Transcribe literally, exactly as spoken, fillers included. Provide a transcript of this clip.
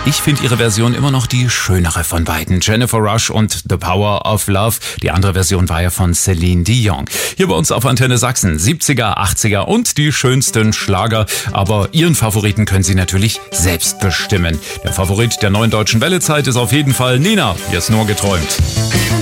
Ich finde ihre Version immer noch die schönere von beiden. Jennifer Rush und The Power of Love. Die andere Version war ja von Celine Dion. Hier bei uns auf Antenne Sachsen. siebziger, achtziger und die schönsten Schlager. Aber Ihren Favoriten können Sie natürlich selbst bestimmen. Der Favorit der neuen Deutschen Wellezeit ist auf jeden Fall Nena. Hier ist nur geträumt.